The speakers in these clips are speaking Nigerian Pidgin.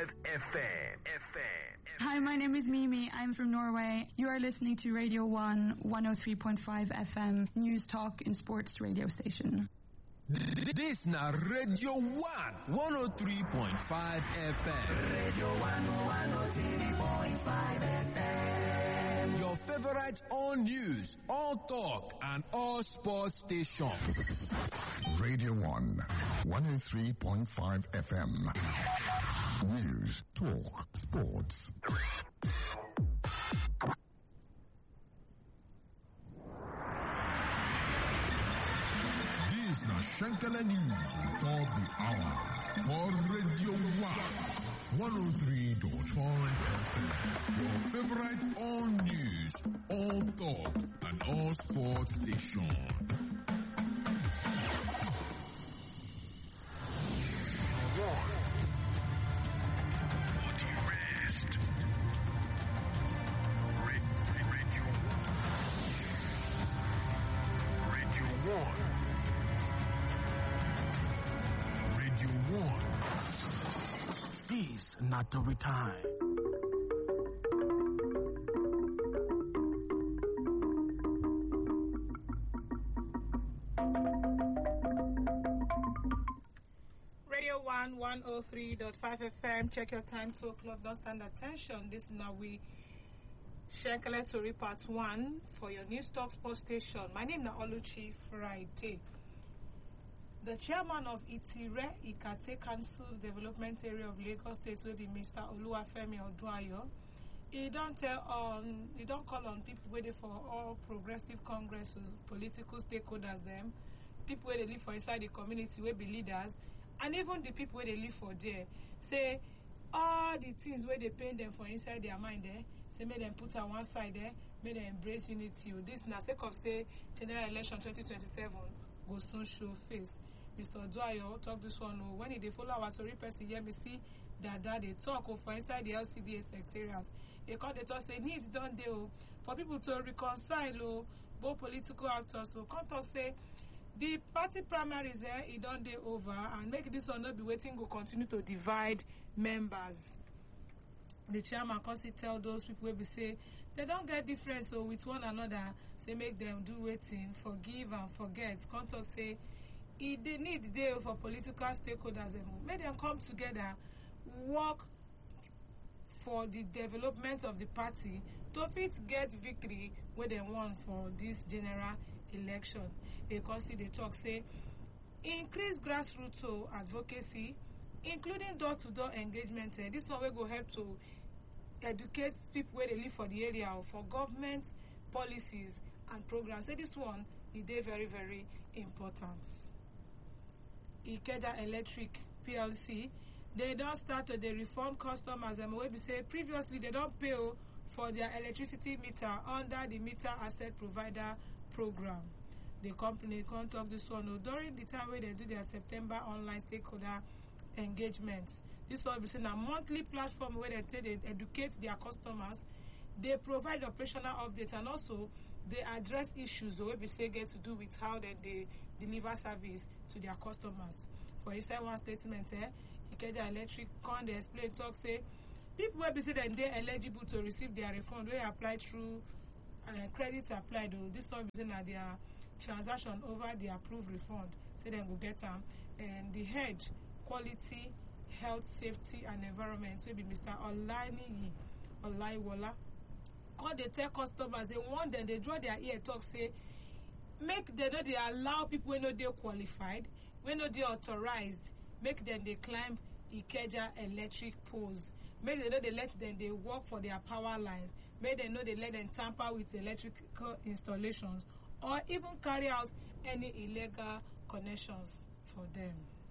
FM. Hi, my name is Mimi. I'm from Norway. You are listening to Radio 1 103.5 FM News Talk and Sports radio station. This na Radio 1 103.5 FM. Radio 1 103.5 FM. Your favorite all news, all talk, and all sports station. Radio 1 103.5 FM. News, talk, sports. This na Shankala News on top the hour for Radio 1 103.5 FM. Your favorite all news, all talk, and all sports station. This not to retire. Radio 1 103.5 FM. Check your time, 2 o'clock. Don't stand attention. This now we Shankala Tori Part 1 for your News Talk Sports Station. My name is Oluchi Friday. The chairman of Itire Ikate Council Development Area of Lagos State will be Mr. Oluwafemi Oduayo. He don't call on people waiting for all progressive Congress, political stakeholders, them people where they live for inside the community, where be leaders, and even the people where they live for there. Say all the things where they paint them for inside their mind there. Say make them put on one side there, make them embrace unity. This na sake of say general election 2027 go soon show face. Mr. Oduayo talk this one when he dey follow our Tori person here, me see that they talk for inside the LCDA secretariat. They call they talk say needs don't dey for people to reconcile both political actors. So come talk say the party primaries there it don't dey over and make this one not be waiting go continue to divide members. The chairman constantly tell those people where we say they don't get difference with one another. Say make them do waiting, forgive and forget. Come talk say they need there for political stakeholders. Make them come together, work for the development of the party to fit get victory where they want for this general election. They constantly talk say increase grassroots advocacy, including door-to-door engagement. This one will go help to educate people where they live for the area for government policies and programs. So this one is very, very important. Ikeda Electric PLC, they don't start to refund customers and we say previously they don't pay for their electricity meter under the meter asset provider program. The company can't talk this one during the time where they do their September online stakeholder engagement. This one is a monthly platform where they educate their customers, they provide operational updates, and also they address issues the way we say get to do with how they deliver service to their customers. For instance, one statement Ikeja Electric they explain talk say people will be say that they're eligible to receive their refund where apply through credits applied. This one is their transaction over the approved refund. Say they will get them and the hedge quality, health, safety, and environment will be Mr. Olaniyi Olaiwola. Call they tell customers they want them, they draw their ear talk say make they know they allow people when they qualified, when they authorized, make them they climb Ikeja Electric poles. Make they know they let them they work for their power lines. Make they know they let them tamper with electrical installations or even carry out any illegal connections for them.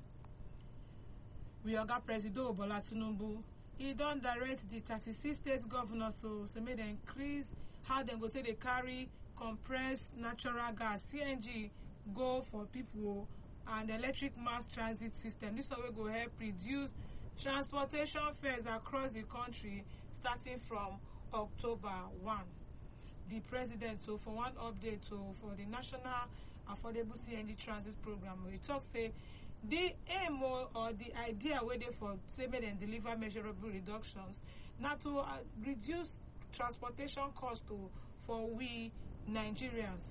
We got President Bola Tinubu. He don't direct the 36 state governors so make them increase how they go take they carry compressed natural gas CNG go for people and electric mass transit system. This will go help reduce transportation fares across the country starting from October 1. The president for one update for the National Affordable CNG Transit Program, we talk say The aim or the idea wey dey for say make dem deliver measurable reductions na to reduce transportation cost for we Nigerians.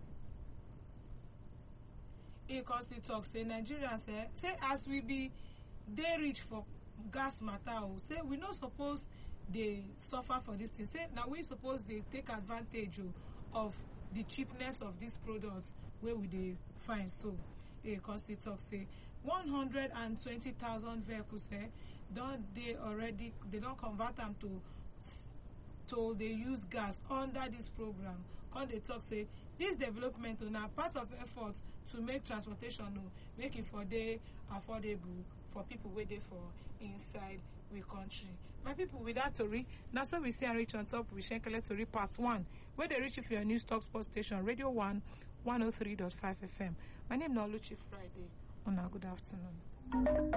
E come still talk say Nigerians say as we be dey rich for gas matter say we no suppose dey suffer for this thing. Say na we suppose dey take advantage of the cheapness of this product wey we dey find. So e come still talk say 120,000 vehicles don dey already, they don convert am to dey use gas under this program. Come dey talk say this development na part of effort to make transportation make e for dey affordable for people wey dey for inside we country. My people, with that tori, na so we see and reach on top with Shenkele Tori Part 1, where they reach you for your News Talk Sports Station, Radio 1, 103.5 FM. My name is Oluchi Friday. Good afternoon.